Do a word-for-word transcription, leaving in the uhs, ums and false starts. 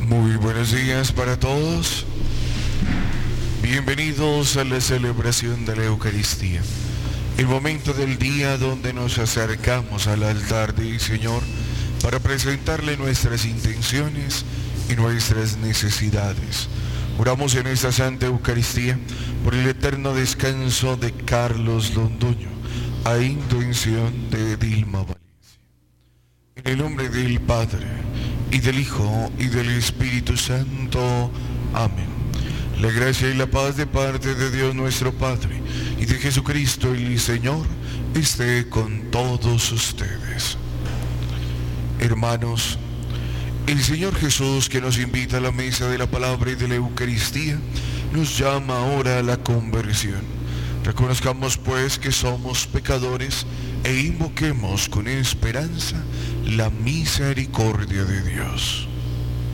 Muy buenos días para todos. Bienvenidos a la celebración de la Eucaristía. El momento del día donde nos acercamos al altar del Señor para presentarle nuestras intenciones y nuestras necesidades. Oramos en esta Santa Eucaristía por el eterno descanso de Carlos Londoño, a intención de Dilma Valencia. En el nombre del Padre, y del Hijo, y del Espíritu Santo. Amén. La gracia y la paz de parte de Dios nuestro Padre, y de Jesucristo el Señor, esté con todos ustedes. Hermanos, el Señor Jesús, que nos invita a la mesa de la palabra y de la Eucaristía, nos llama ahora a la conversión. Reconozcamos pues que somos pecadores e invoquemos con esperanza la misericordia de Dios.